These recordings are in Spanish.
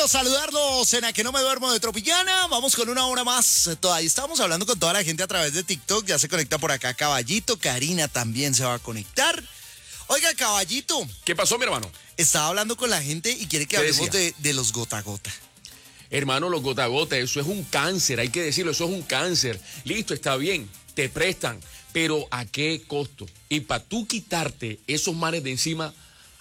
saludarlos en A Que No Me Duermo de Tropicana. Vamos con una hora más. Todavía estamos hablando con toda la gente a través de TikTok. Ya se conecta por acá Caballito. Karina también se va a conectar. Oiga, Caballito. ¿Qué pasó, mi hermano? Estaba hablando con la gente y quiere que hablemos de los gota a gota. Hermano, los gota a gota, eso es un cáncer, hay que decirlo, eso es un cáncer. Listo, está bien, te prestan, pero ¿a qué costo? Y para tú quitarte esos mares de encima,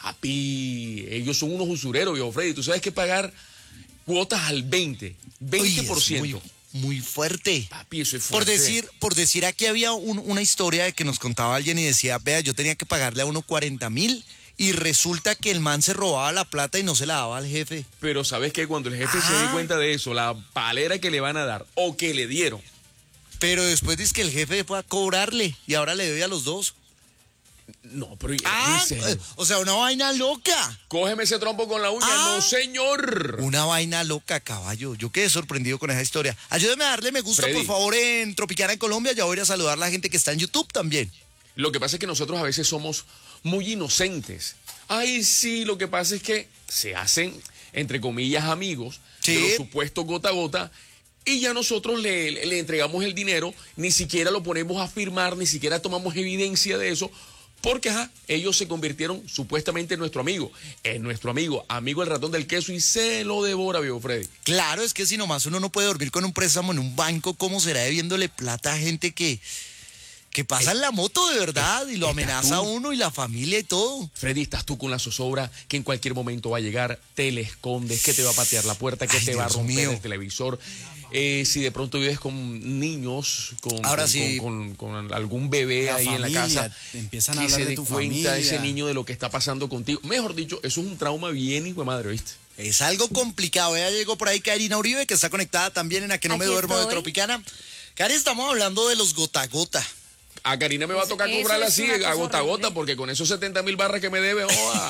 ellos son unos usureros, viejo Freddy. Tú sabes que pagar cuotas al 20%. Uy, es muy fuerte. Papi, eso es fuerte. Por decir aquí había una historia de que nos contaba alguien y decía, vea, yo tenía que pagarle a uno 40.000 y resulta que el man se robaba la plata y no se la daba al jefe. Pero sabes que cuando el jefe se dé cuenta de eso, la palera que le van a dar o que le dieron. Pero después dice que el jefe fue a cobrarle y ahora le doy a los dos. No, pero o sea, una vaina loca. Cógeme ese trompo con la uña, no señor. Una vaina loca, caballo. Yo quedé sorprendido con esa historia. Ayúdeme a darle me gusta, Freddy, por favor, en Tropicana en Colombia. Ya voy a ir a saludar a la gente que está en YouTube también. Lo que pasa es que nosotros a veces somos muy inocentes. Ay, sí, lo que pasa es que se hacen, entre comillas, amigos de los supuestos gota a gota. Y ya nosotros le entregamos el dinero, ni siquiera lo ponemos a firmar, ni siquiera tomamos evidencia de eso. Porque ellos se convirtieron supuestamente en nuestro amigo. Es nuestro amigo, amigo el ratón del queso y se lo devora, viejo Freddy. Claro, es que si nomás uno no puede dormir con un préstamo en un banco, ¿cómo será debiéndole plata a gente que pasa en la moto de verdad y lo amenaza a uno y la familia y todo? Freddy, estás tú con la zozobra que en cualquier momento va a llegar, te le escondes, que te va a patear la puerta, que te va a romper el televisor. Si de pronto vives con niños, con algún bebé ahí en la casa, empiezan a hablar de tu familia, que se dé cuenta ese niño de lo que está pasando contigo. Mejor dicho, eso es un trauma bien hijo de madre, ¿viste? Es algo complicado. Ya llegó por ahí Karina Uribe, que está conectada también en A Que No Me Duermo de Tropicana. Cari, estamos hablando de los gota a gota. A Karina me va a tocar cobrarla así, a gota a gota, porque con esos 70.000 barras que me debe,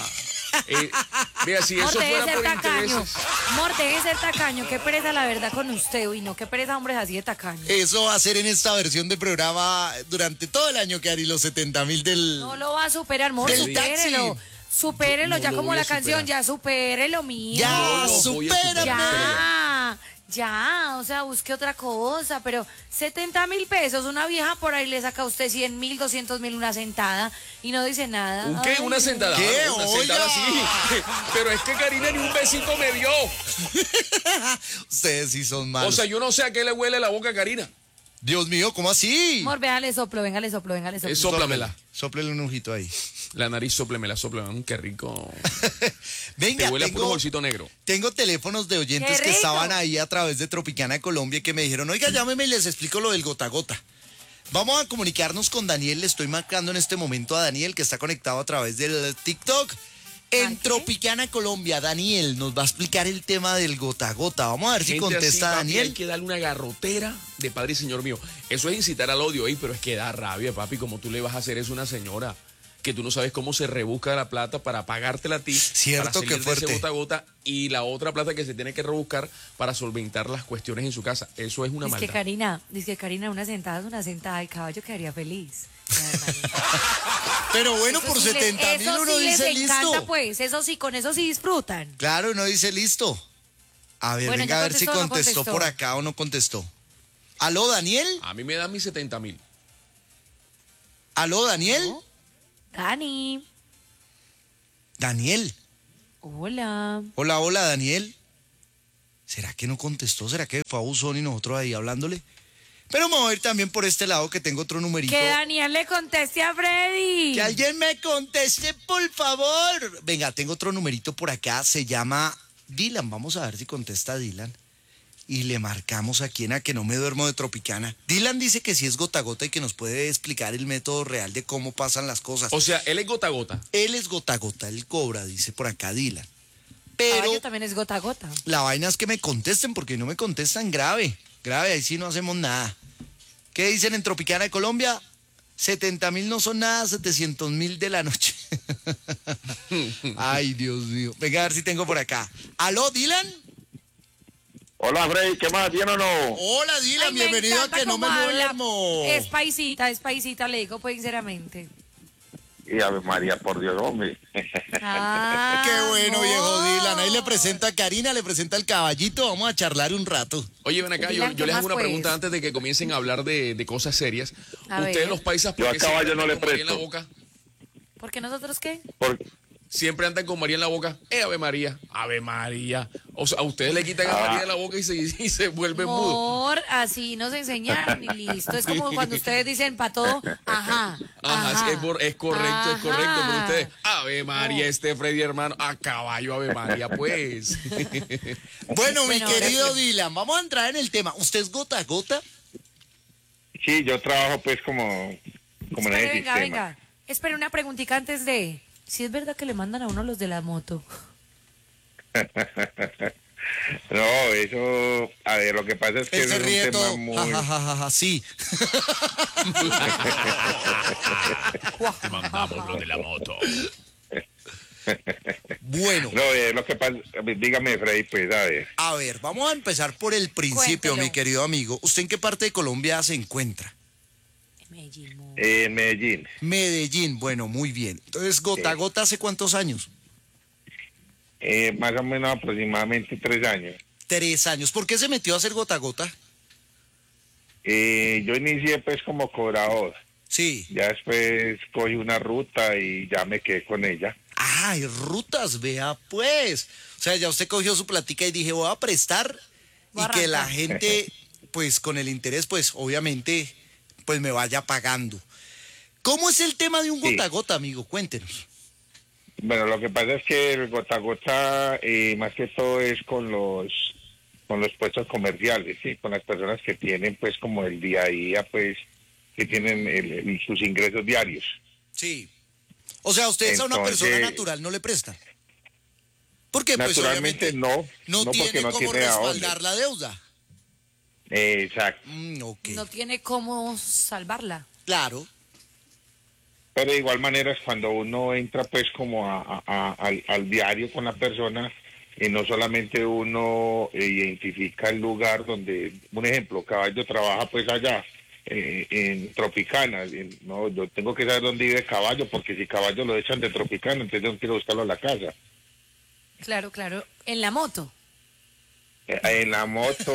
mira, si eso fuera por intereses. Amor, deje de ser tacaño, qué pereza la verdad con usted, y no, qué pereza hombres así de tacaño. Eso va a ser en esta versión de programa durante todo el año, Cari, los 70.000 del... No lo va a superar, amor, supérelo. Supérelo, ya como la canción, ya supérelo, mío. Ya, supérame. Ya, o sea, busque otra cosa, pero 70.000 pesos, una vieja por ahí le saca a usted 100.000, 200.000 una sentada y no dice nada. ¿Un qué? ¿Una sentada? ¿Qué? Una sentada sí. Pero es que Karina ni un besito me dio. Ustedes sí son malos. O sea, yo no sé a qué le huele la boca a Karina. Dios mío, ¿cómo así? Amor, véngale soplo. Sóplamela. Sóplele un ojito ahí. La nariz, sóplemela. Qué rico. Venga, te huele a puro bolsito negro. Tengo teléfonos de oyentes que estaban ahí a través de Tropicana de Colombia y que me dijeron, oiga, llámeme y les explico lo del gota a gota. Vamos a comunicarnos con Daniel. Le estoy marcando en este momento a Daniel, que está conectado a través del TikTok. En Tropicana Colombia, Daniel nos va a explicar el tema del gota a gota. Vamos a ver si contesta así, Daniel. Hay que darle una garrotera de padre y señor mío. Eso es incitar al odio, pero es que da rabia, papi. Como tú le vas a hacer eso a una señora que tú no sabes cómo se rebusca la plata para pagártela a ti. Cierto, para que fuerte. ese gota a gota, y la otra plata que se tiene que rebuscar para solventar las cuestiones en su casa. Eso es una maldad. Dice que Karina, una sentada es una sentada. El caballo quedaría feliz. Pero bueno, por 70.000 uno dice listo. Encanta, pues, eso sí, con eso sí disfrutan. Claro, uno dice listo. A ver, bueno, venga a ver si contestó por acá o no contestó. ¿Aló, Daniel? A mí me dan mis 70.000. ¿Aló, Daniel? ¿No? Dani. Daniel. Hola. Hola, Daniel. ¿Será que no contestó? ¿Será que fue a buzón y nosotros ahí hablándole? Pero vamos a ir también por este lado que tengo otro numerito. Que Daniel le conteste a Freddy. Que alguien me conteste, por favor. Venga, tengo otro numerito por acá. Se llama Dylan. Vamos a ver si contesta Dylan. Y le marcamos aquí en A Que No Me Duermo de Tropicana. Dylan dice que sí es gota a gota y que nos puede explicar el método real de cómo pasan las cosas. O sea, él es gota a gota. Él es gota a gota, él cobra, dice por acá Dylan. Pero Caballo también es gota a gota. La vaina es que me contesten, porque no me contestan grave. Grave, ahí sí no hacemos nada. ¿Qué dicen en Tropicana de Colombia? 70.000 no son nada, 700.000 de la noche. Ay, Dios mío. Venga a ver si tengo por acá. ¿Aló, Dylan? Hola, Freddy, ¿qué más? ¿Bien o no? Hola, Dylan, bienvenido a Que No Me Duermo. Es paisita, le digo pues sinceramente. Y Ave María, por Dios, hombre. Ah, qué bueno, no. viejo Dylan. Ahí le presento a Karina, le presento al caballito, vamos a charlar un rato. Oye, ven acá, Dylan, yo ¿qué les más, hago una pues? pregunta antes de que comiencen a hablar de cosas serias. A Ustedes ver. los paisas, Yo ¿por a qué caballo siempre no le andan con María en la presto. boca? ¿Por qué nosotros qué? Por- Siempre andan con María en la boca. Ave María, Ave María. O sea, a ustedes le quitan a María de la boca y se vuelven mudos. Amor, así nos enseñaron y listo. Es como cuando ustedes dicen para todo, ajá. Ajá, es correcto, es correcto. Ajá. Pero ustedes, Ave María, Freddy, hermano, a caballo, Ave María, pues. Bueno, mi Bueno, querido ahora sí. Dylan, vamos a entrar en el tema. ¿Usted es gota a gota? sí, yo trabajo pues como en Espere, ese venga, sistema. venga. Espere una preguntita antes de... Si es verdad que le mandan a uno los de la moto. No, eso, a ver, lo que pasa es que Él se eso es ríe un tema todo. muy... Ja, ja, ja, ja, ja, sí. Te mandamos lo de la moto. Bueno, No, lo que pasa, dígame, Freddy, pues, a ver. vamos a empezar por el principio, Cuéntelo. mi querido amigo. ¿Usted en qué parte de Colombia se encuentra? Medellín, mo. En Medellín, Medellín, bueno, muy bien. Entonces, gota a gota, ¿hace cuántos años? más o menos aproximadamente 3 años. 3 años. ¿Por qué se metió a hacer gota a gota? Yo inicié pues como cobrador, Sí. ya después cogí una ruta y ya me quedé con ella. Ay, rutas, vea pues. O sea, ya usted cogió su platica y dije, voy a prestar Voy a y que la arrancar. gente, pues con el interés, pues obviamente, pues me vaya pagando. ¿Cómo es el tema de un Sí. gota a gota, amigo? Cuéntenos. Bueno, lo que pasa es que el gota a gota, más que todo es con los puestos comerciales, sí, con las personas que tienen pues como el día a día, pues que tienen sus ingresos diarios. Sí. O sea, ustedes a una persona Entonces- natural no le prestan. ¿Por qué? Pues Naturalmente obviamente no no porque tiene no cómo tiene a dónde. respaldar la deuda. Exacto. Ok. No tiene cómo salvarla. Claro. Pero de igual manera es cuando uno entra pues como al diario con la persona, no solamente uno identifica el lugar donde, un ejemplo, Caballo trabaja pues allá en Tropicana, no, yo tengo que saber dónde vive Caballo porque si Caballo lo echan de Tropicana, entonces yo no quiero buscarlo a la casa. Claro, claro. En la moto. En la moto,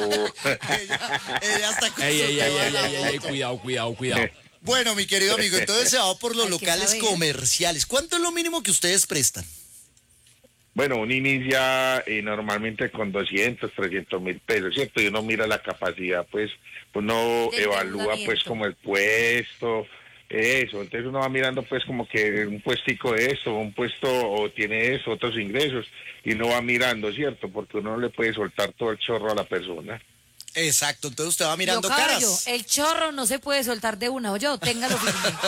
Ella está Ey, cuidado. Bueno, mi querido amigo, entonces se va por los Hay que locales saber. comerciales. ¿Cuánto es lo mínimo que ustedes prestan? bueno, uno inicia normalmente con 200, 300 mil pesos, ¿cierto? Y uno mira la capacidad, pues uno Del evalúa pues endeudamiento. como el puesto, eso. Entonces uno va mirando pues como que un puestico de eso, un puesto o tiene eso, otros ingresos, y uno va mirando, ¿cierto? Porque uno no le puede soltar todo el chorro a la persona. Exacto, entonces usted va mirando Yo, caballo, caras. el chorro no se puede soltar de una, o yo, téngalo firme.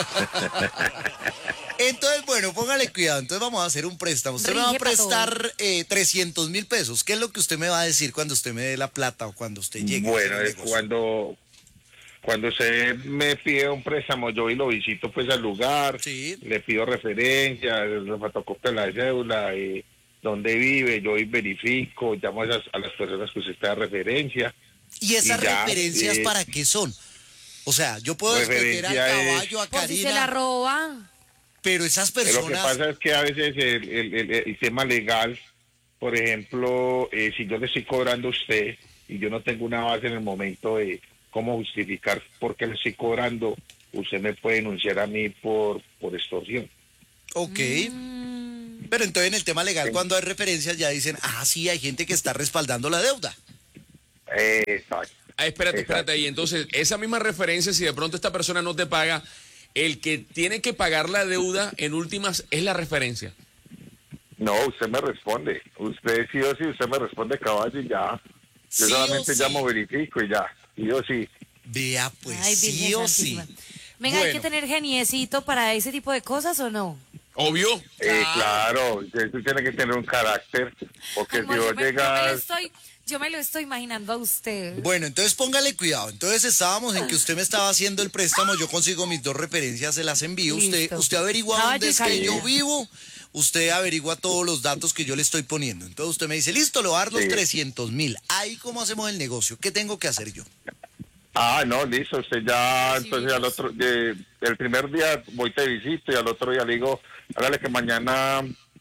Entonces, bueno, póngale cuidado. Entonces vamos a hacer un préstamo. Usted me va a Rige pa' prestar 300.000 pesos. ¿Qué es lo que usted me va a decir cuando usted me dé la plata o cuando usted llegue? a hacer Bueno, el es negocio? cuando usted me pide un préstamo, yo voy y lo visito pues al lugar, Sí. le pido referencias, la fotocopia de la cédula, dónde vive, yo voy y verifico, llamo a las personas que usted está de referencia. ¿Y esas y ya, referencias para qué son? O sea, yo puedo escoger al Referencia es- caballo, a Por si se la Karina, roba. pero esas Lo que personas... pasa es que a veces el tema legal, por ejemplo, si yo le estoy cobrando a usted y yo no tengo una base en el momento de cómo justificar por qué le estoy cobrando, usted me puede denunciar a mí por extorsión. Ok. Pero entonces en el tema legal, cuando hay referencias, ya dicen, sí, hay gente que está respaldando la deuda. Exacto. Espérate ahí. Entonces, esa misma referencia, si de pronto esta persona no te paga, el que tiene que pagar la deuda en últimas es la referencia. No, usted me responde. Usted sí o sí, usted me responde caballo y ya. Yo Sí o solamente sí. llamo, verifico y ya. Sí o sí. Vea, pues Ay, sí Virgen o sí. Santísima. Venga, ¿hay que Bueno. tener geniecito para ese tipo de cosas o no? Obvio. Claro, usted tiene que tener un carácter, porque Amor, si vos llegas... yo me lo estoy imaginando a usted. Bueno, entonces póngale cuidado. Entonces estábamos en que usted me estaba haciendo el préstamo, yo consigo mis 2 referencias, se las envío. Listo. Usted averigua Caballo dónde y es que Karina. yo vivo, usted averigua todos los datos que yo le estoy poniendo. Entonces usted me dice, listo, le voy a dar los Sí. 300.000. Ahí cómo hacemos el negocio, ¿qué tengo que hacer yo? No, listo, usted ya, Sí, entonces al vimos. otro, el primer día voy te visito y al otro día le digo, hágale que mañana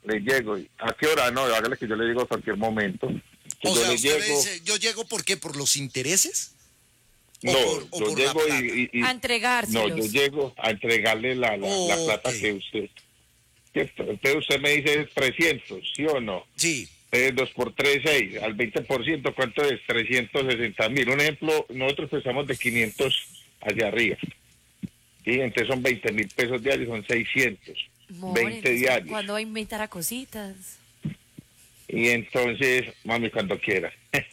le llego. ¿A qué hora? No, hágale que yo le llego a cualquier momento. O Yo sea, le usted me llego, dice, yo llego, ¿por qué? ¿Por los intereses? no, o yo por la llego plata? y A entregárselos. no, yo llego a entregarle la plata Ok. que usted, ¿cierto? Entonces usted me dice 300, ¿sí o no? Sí. 2 por 3, 6, al 20%, ¿cuánto es? 360.000. Un ejemplo, nosotros empezamos de 500 hacia arriba. ¿Sí? Entonces son 20.000 pesos diarios, son 600. Amor, 20 entonces, diarios. ¿cuándo va a invitar a cositas? Y entonces, mami, cuando quiera.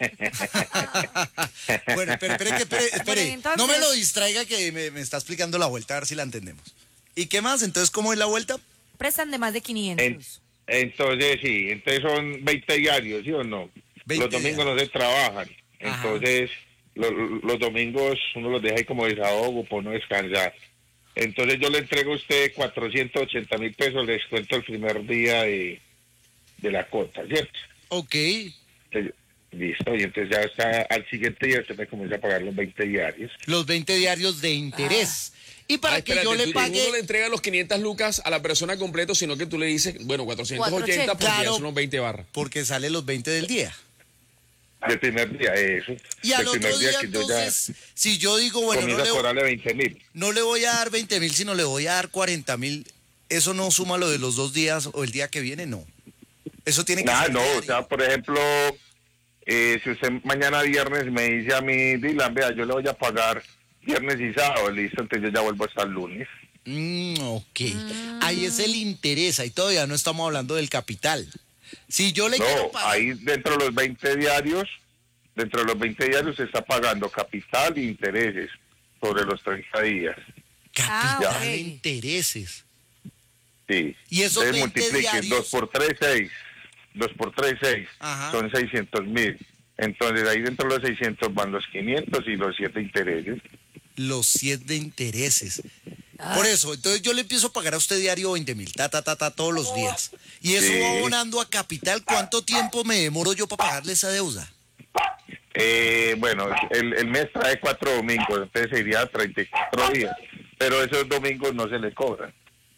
Bueno, espere. Bueno, y entonces- No me lo distraiga que me está explicando la vuelta, a ver si la entendemos. ¿Y qué más? Entonces, ¿cómo es la vuelta? Prestan de más de 500. Entonces, sí, entonces son 20 diarios, ¿sí o no? 20 Los domingos no se trabajan. Ajá. Entonces, los domingos uno los deja ahí como desahogo, por no descansar. Entonces yo le entrego a usted 480.000 pesos, le descuento el primer día de la cuota, ¿cierto? Ok. Entonces, listo, y entonces ya está, al siguiente día usted me comienza a pagar los 20 diarios. Los 20 diarios de interés. Y para que espérate, yo le tú pague... no le entregas los 500 lucas a la persona completo, sino que tú le dices, bueno, 480 porque Claro. ya son los 20 barras. Porque sale los 20 del día. El primer día, eso. Y al El primer otro día, que yo ya entonces, si yo digo, bueno, comienzo a cobrarle 20.000. no le voy a dar 20.000, sino le voy a dar 40.000, ¿eso no suma lo de los 2 días o el día que viene? No. Eso tiene que ser No, diario. o sea, por ejemplo, si usted mañana viernes me dice a mí, Dylan, vea, yo le voy a pagar viernes y sábado, listo, entonces yo ya vuelvo hasta el lunes. Ok. Ahí es el interés, ahí todavía no estamos hablando del capital. Si yo le quiero No, pagar... ahí dentro de los 20 diarios, se está pagando capital e intereses sobre los 30 días. Capital ok. de intereses. Sí. Y esos Entonces 20 multipliquen diarios... 2 por 3, 6. 2 por 3, 6. Ajá. Son 600.000. Entonces ahí dentro de los 600 van los 500 y los 7 intereses. Los 7 de intereses. Por eso, entonces yo le empiezo a pagar a usted diario 20.000, todos los días. Y eso Sí. va abonando a capital. ¿Cuánto tiempo me demoro yo para pagarle esa deuda? Bueno, el mes trae 4 domingos, entonces sería 34 días. Pero esos domingos no se le cobran.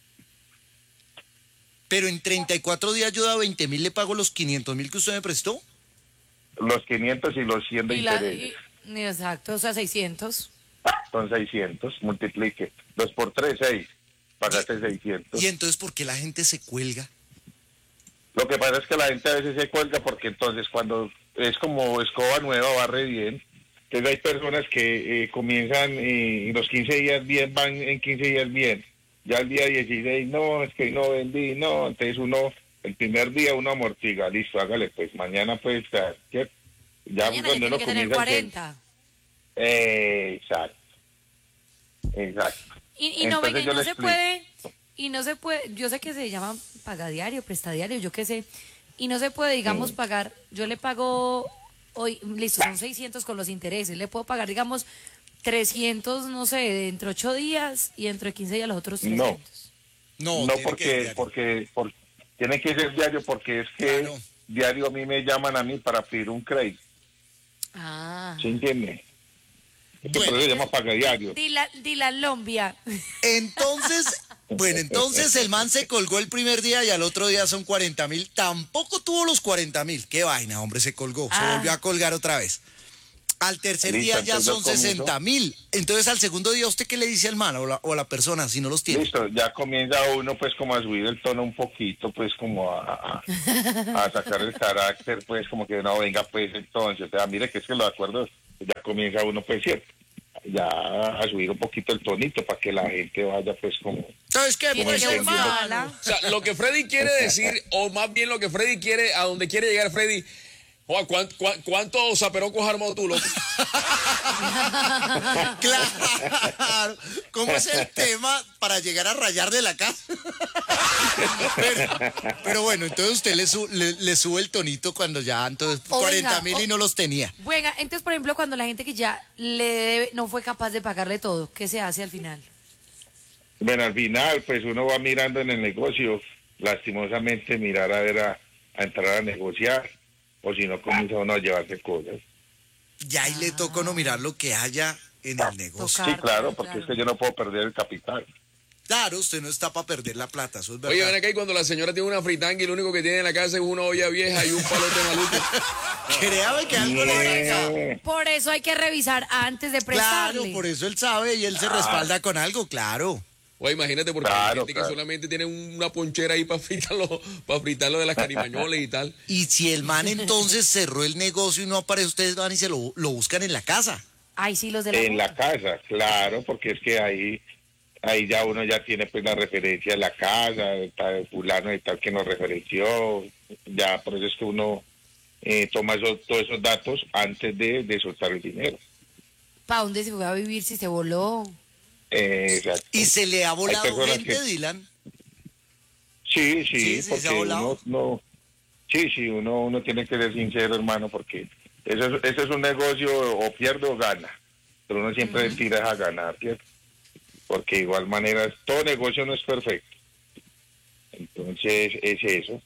Pero en 34 días yo da 20.000, le pago los 500.000 que usted me prestó. Los 500 y los 100 de intereses. Exacto, o sea, 600. Son 600, multiplique. 2 por 3, 6. Pagaste 600. Y entonces, ¿por qué la gente se cuelga? Lo que pasa es que la gente a veces se cuelga porque entonces cuando es como escoba nueva barre bien. Entonces hay personas que comienzan y los 15 días bien, van en 15 días bien. Ya el día 16, no, es que no vendí, no. Entonces uno, el primer día uno amortiga, listo, hágale, pues mañana puede estar, ¿cierto? Ya Mañana ya cuando tiene uno que tener comienza... 40. Exacto. Y no, Entonces venga, y yo no le se explico. puede, y no se puede, yo sé que se llama pagadiario, prestadiario, yo qué sé, y no se puede, digamos, pagar, yo le pago hoy, listo, son 600 con los intereses, le puedo pagar, digamos, 300, no sé, dentro de 8 días y dentro de 15 días los otros 300. No, No, tiene que ser diario. porque tiene que ser diario porque es que Claro. diario a mí me llaman a mí para pedir un crédito. Ah. ¿Sí entiende? Esto Bueno. por eso se llama pagadiario. Dylan Lombia. Entonces el man se colgó el primer día y al otro día son 40.000. Tampoco tuvo los 40.000. Qué vaina, hombre, se colgó. Se volvió a colgar otra vez. Al tercer Listo, día ya entonces son comienzo. 60.000. Entonces al segundo día, ¿usted qué le dice al man o a la persona si no los tiene? Listo, ya comienza uno pues como a subir el tono un poquito, pues como a sacar el carácter, pues como que no, venga pues entonces, o sea, mire que es que los acuerdos, ya comienza uno pues cierto, ya a subir un poquito el tonito para que la gente vaya pues como... ¿Sabes qué? Tiene Pues, que entendiendo. hermano. O sea, lo que Freddy quiere decir, o más bien lo que Freddy quiere, a donde quiere llegar Freddy, Joa, ¿cuántos zaperocos has armado tú, loco? Claro. ¿Cómo es el tema para llegar a rayar de la casa? Pero bueno, entonces usted le sube el tonito cuando ya entonces O 40.000 venga, y no los tenía. Bueno, entonces, por ejemplo, cuando la gente que ya le debe, no fue capaz de pagarle todo, ¿qué se hace al final? Bueno, al final pues uno va mirando en el negocio, lastimosamente mirar a ver a entrar a negociar, o si no comienza uno a llevarse cosas. Ya ahí le toca no mirar lo que haya en el negocio. Toca. Sí, claro, porque claro. es que yo no puedo perder el capital. Claro, usted no está para perder la plata, eso es verdad. Oye, ven acá y cuando la señora tiene una fritanga y lo único que tiene en la casa es una olla vieja y un palote maluco. Créame que algo le pasa. Por eso hay que revisar antes de prestarle. Claro, por eso él sabe y él se respalda con algo, claro. Oye, imagínate, porque hay gente que solamente tiene una ponchera ahí para fritarlo de las carimañoles y tal. Y si el man entonces cerró el negocio y no aparece, ustedes van y se lo buscan en la casa. Ay, sí, los de la En la casa, claro, porque es que ahí ya uno ya tiene pues la referencia de la casa, de tal fulano y tal que nos referenció, ya por eso es que uno toma todos esos datos antes de soltar el dinero. ¿Para dónde se fue a vivir si se voló? Exacto. ¿Y se le ha volado personas gente, que- Dylan? Sí, Sí, se ha porque volado. uno tiene que ser sincero, hermano, porque eso es un negocio, o pierde o gana, pero uno siempre tira a ganar, ¿cierto? Porque de igual manera todo negocio no es perfecto. Entonces es eso.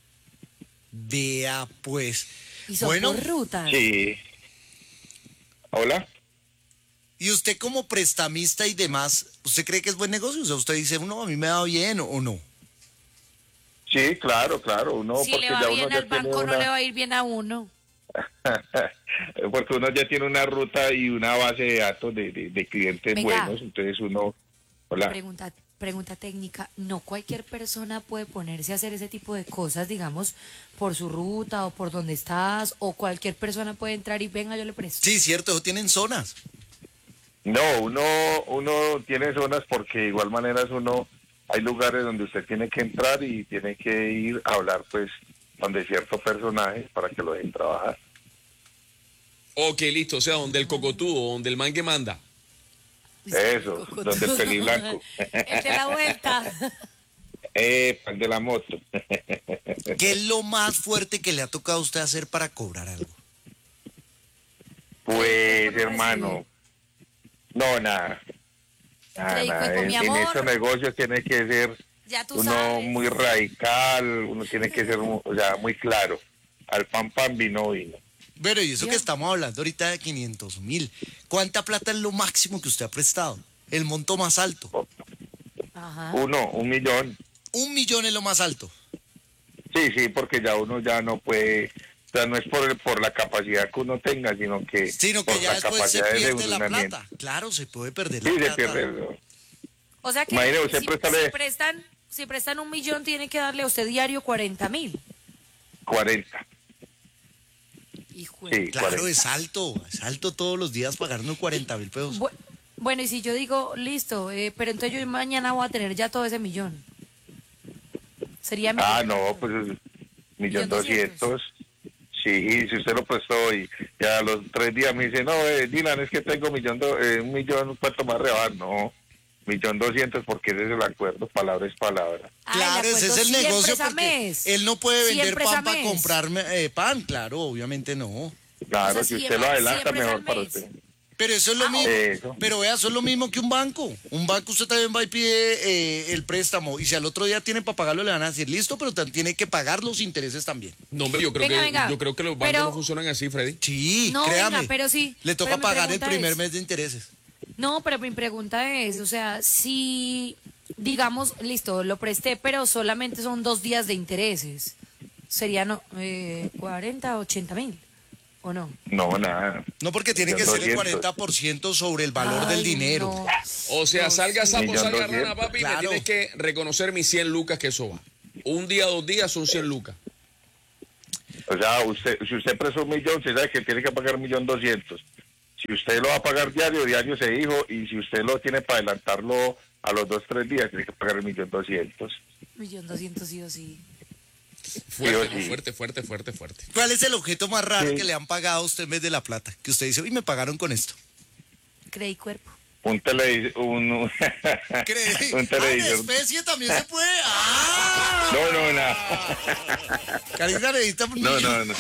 Vea, pues. Y son Bueno, por rutas. Sí. Hola. y usted como prestamista y demás, ¿usted cree que es buen negocio? O sea, usted dice, no, a mí me va bien o no. Sí, claro, uno Si porque le va ya bien uno ya al tiene banco, no una, le va a ir bien a uno. porque uno ya tiene una ruta y una base de datos de clientes Venga. buenos, entonces uno, hola. Pregunta técnica. No cualquier persona puede ponerse a hacer ese tipo de cosas, digamos, por su ruta o por donde estás, o cualquier persona puede entrar y venga, yo le presto. Sí, cierto, eso tienen zonas. No, uno tiene zonas porque de igual manera hay lugares donde usted tiene que entrar y tiene que ir a hablar pues donde ciertos personajes para que lo dejen trabajar. Ok, listo, o sea, donde el cocotudo, donde el man que manda. Eso, donde el peliblanco. El de la vuelta. El de la moto. ¿Qué es lo más fuerte que le ha tocado a usted hacer para cobrar algo? Pues hermano, no, nada. Crédito Nada. con mi En amor. estos negocios tiene que ser Ya tú uno sabes. muy radical, uno tiene que ser muy claro. Al pan vino. Bueno, y eso que Dios. estamos hablando ahorita de 500.000. ¿Cuánta plata es lo máximo que usted ha prestado? El monto más alto. Ajá. 1 millón. 1.000.000 es lo más alto. Sí, porque ya uno ya no puede, o sea, no es por la capacidad que uno tenga, sino que Sino que por ya la después se capacidad de pierde la funcionamiento. plata. Claro, se puede perder Sí, la se plata. pierde. O sea que Imagínese, usted préstale- si prestan 1.000.000, tiene que darle a usted diario 40.000. 40. Hijo de- Sí, Claro, 40. es alto todos los días pagarnos 40.000 pesos. Bueno, y si yo digo, listo, pero entonces yo mañana voy a tener ya todo ese millón. Sería No, pues 1.200.000. Sí, si usted lo prestó y ya a los 3 días me dice, no, Dylan, es que tengo 1.000.000, ¿cuánto más rebajar? No, 1.200.000 porque ese es el acuerdo, palabra es palabra. Claro, ese es el negocio porque él no puede vender Siempre pan es a para mes. comprarme pan, claro, obviamente no. Claro, O sea, si usted lo adelanta, siempre es al mejor para mes. usted. Pero eso es lo mismo. Eso. Pero vea, eso es lo mismo que un banco. Un banco usted también va y pide el préstamo y si al otro día tiene para pagarlo le van a decir listo, pero tiene que pagar los intereses también. No, hombre, yo creo que los bancos Pero- no funcionan así, Freddy. Sí, No, créame. venga, pero sí. Le toca Pero mi pagar el pregunta primer es- mes de intereses. No, pero mi pregunta es, o sea, si, digamos, listo, lo presté, pero solamente son 2 días de intereses, ¿serían 40, 80.000? ¿O no? No, nada. No, porque tiene que ser el 200. 40% sobre el valor del Ay, dinero. no. O sea, salga sapo, 1.200.000. salga rana, papi, y me Claro. tienes que reconocer mis 100 lucas que eso va. Un día, 2 días son 100 lucas. O sea, si usted presta 1.000.000, usted sabe que tiene que pagar 1.200.000. Si usted lo va a pagar diario se dijo, y si usted lo tiene para adelantarlo a los 2-3 días, tiene que pagar 1.200.000. 1.200.000 sí o sí. Fuerte, sí. fuerte. ¿Cuál es el objeto más raro Sí. que le han pagado a usted en vez de la plata? Que usted dice, uy, me pagaron con esto. Creí cuerpo. Un televisor, un ¿Cree? un En televisor. especie también se puede. ¡Ah! No, nada. Karina necesita un No. No,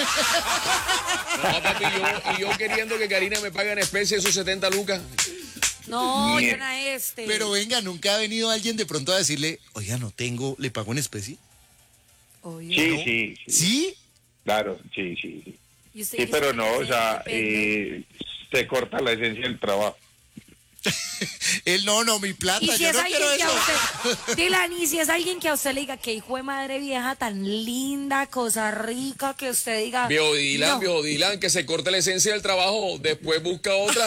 papi, y yo queriendo que Karina me pague en especie esos 70 lucas. No, Bien. yo no a este. Pero venga, ¿nunca ha venido alguien de pronto a decirle, oiga, no tengo, le pago en especie? Oye, Sí. ¿Sí? Claro, sí. ¿y usted Sí, qué pero se no, o dice? sea, Depende. se corta la esencia del trabajo. Él no, mi plata, Y si yo es no alguien quiero que eso. a usted, Dylan, y si es alguien que a usted le diga que hijo de madre vieja tan linda, cosa rica, que usted diga. Viejo no. Dylan, que se corte la esencia del trabajo, después busca otra.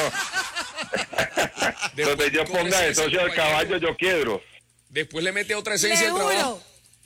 No, donde yo ponga de socio al caballo, yo quiebro. Después le mete otra esencia al trabajo.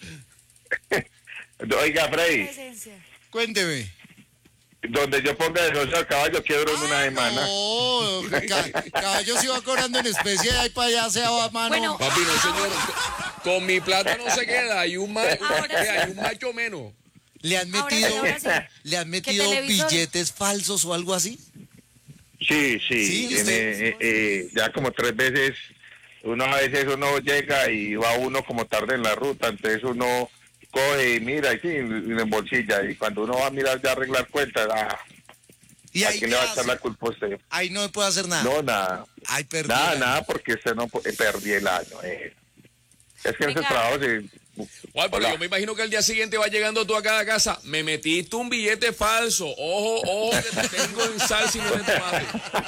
Oiga, Freddy, Cuénteme. donde yo ponga de socio al caballo, quiebro en una semana. No, caballo se va cobrando en especie de ahí para allá, sea a mano. Bueno, Papi, no, señor. Con mi plata no se queda. Hay un Ahora sí. macho menos. ¿Le han Ahora sí, metido, ahora sí. ¿le han ¿Qué metido televisor? billetes falsos o algo así? Sí, Sí, usted- ya como 3 veces, a veces uno llega y va uno como tarde en la ruta, entonces uno coge y mira y sí, en bolsilla, y cuando uno va a mirar ya a arreglar cuentas, ¿Y ¿a ahí quién qué le va a hace? echar la culpa a usted? Ahí no me puede hacer nada. No, nada. Ay, perdí. el año. Nada, porque usted no perdí el año. Es que en ese Venga. trabajo se... Ay, pero Hola. yo me imagino que al día siguiente va llegando tú a cada casa. Me metiste un billete falso. Ojo, que te tengo en salsa y no en tomate.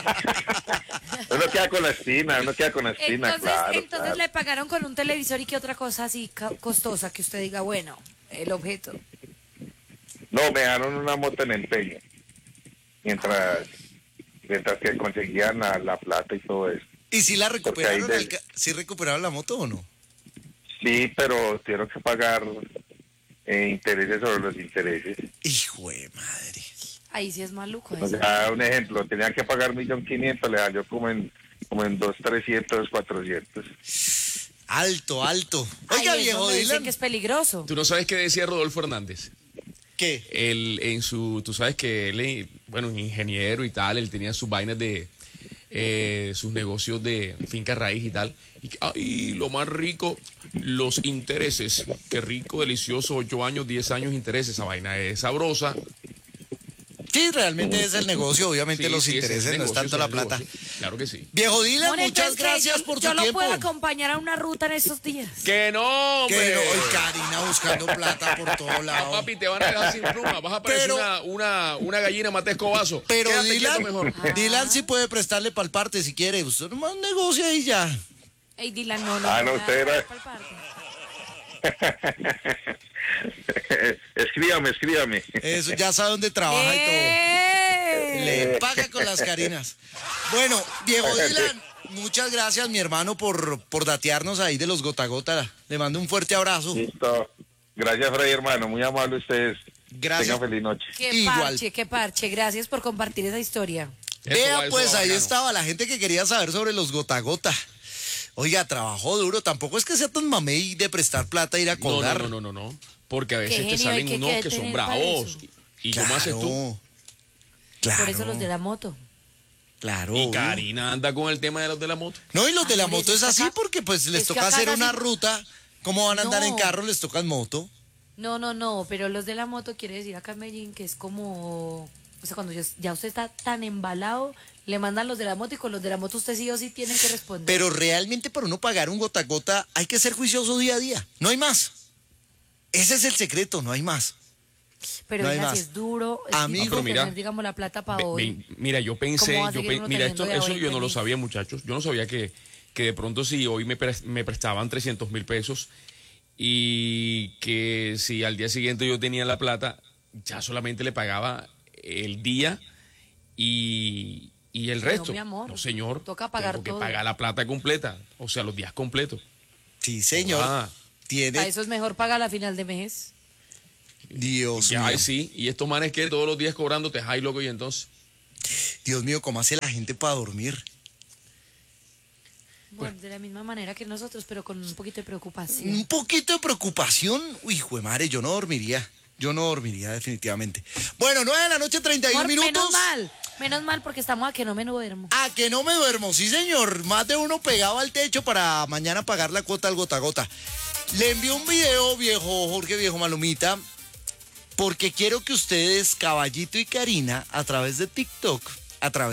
Uno queda con la espina, Entonces, claro. entonces le pagaron con un televisor y qué otra cosa así costosa que usted diga, bueno, el objeto. No, me dieron una moto en empeño. Mientras que conseguían la plata y todo eso. ¿Y si la Porque ahí recuperaron? ¿Sí recuperaron la moto o no? Sí, pero tuvieron que pagar intereses sobre los intereses. Hijo de madre. Ahí sí es maluco O eso. sea, un ejemplo, tenían que pagar 1.500.000, le salió como en 2.300.000, 400.000. Alto. Ahí Oiga, es viejo donde dicen Dylan. que es peligroso. Tú no sabes qué decía Rodolfo Hernández. ¿Qué? Tú sabes que él, bueno, ingeniero y tal, él tenía sus vainas de sus negocios de finca raíz y tal. Y ay, lo más rico, los intereses. Qué rico, delicioso, 8 años, 10 años intereses. Esa vaina es sabrosa. Sí, realmente es el negocio. Obviamente Sí, los sí, ese intereses, es el no es negocio, tanto ese la es el plata. negocio. Claro que sí. Viejo Dylan, Bueno, muchas entonces, gracias yo- por yo su lo tiempo. puedo acompañar a una ruta en estos días. Que no, hombre. Que no, hoy Karina buscando plata por todos Ah, lados. papi, te van a dejar sin pluma. Vas a parecer Pero- una gallina mate escobazo. Pero Quédate quieto Dylan, mejor. Dylan sí puede prestarle pa'l parte si quiere. Usted nomás negocia y ya. Ey, Dylan, no. No, usted era... Escríbame. Eso, ya sabe dónde trabaja y todo. Le paga con las Carinas. Bueno, viejo Dylan, muchas gracias, mi hermano, por datearnos ahí de los gota a gota. Le mando un fuerte abrazo. Listo. Gracias, Freddy, hermano. Muy amable ustedes. Gracias. Tengan feliz noche. Igual. Qué parche. Gracias por compartir esa historia. Vea, pues ahí bacano. estaba la gente que quería saber sobre los gota a gota. Oiga, trabajó duro. Tampoco es que sea tan mamey de prestar plata e ir a colgar. No. Porque a Qué veces te genio hay salen que unos que tener son para bravos. eso. ¿Y cómo haces tú? Claro. Por eso los de la moto. Claro. Y Karina anda con el tema de los de la moto. No, y los de la Amores, moto es es que así acá- porque pues les es que toca acá hacer casi- una ruta. ¿Cómo van a andar en No. carro? Les toca en moto. No, pero los de la moto quiere decir acá en Medellín que es como, o sea, cuando ya usted está tan embalado, le mandan los de la moto y con los de la moto usted sí o sí tiene que responder. Pero realmente para uno pagar un gota a gota hay que ser juicioso día a día. No hay más. Ese es el secreto, no hay más. Pero no hay venga, más. si es duro, es Amigo, difícil pero mira, tener, digamos, la plata para hoy. Mira, yo pensé, ¿Cómo va a seguir uno mira, teniendo de eso hoy yo no lo feliz? sabía, muchachos. Yo no sabía que de pronto si hoy me prestaban 300.000 pesos y que si al día siguiente yo tenía la plata, ya solamente le pagaba el día y el Pero, resto. mi amor, no, señor. toca pagar tengo que todo. pagar la plata completa, o sea, los días completos. Sí, señor. Ah. Para Tiene. eso es mejor pagar a final de mes. Dios mío. Ay, sí, y estos manes que todos los días cobrándote, ay, loco, y entonces. Dios mío, ¿cómo hace la gente para dormir? Bueno, de la misma manera que nosotros, pero con un poquito de preocupación. Un poquito de preocupación. Uy, hijo de madre, yo no dormiría. Yo no dormiría, definitivamente. Bueno, 9 de la noche, 31 Amor, minutos. menos mal porque estamos a que no me duermo. A que no me duermo, sí señor. Más de uno pegado al techo para mañana pagar la cuota al gota a gota. Le envío un video, viejo Jorge, viejo Malumita, porque quiero que ustedes, Caballito y Karina, a través de TikTok, a través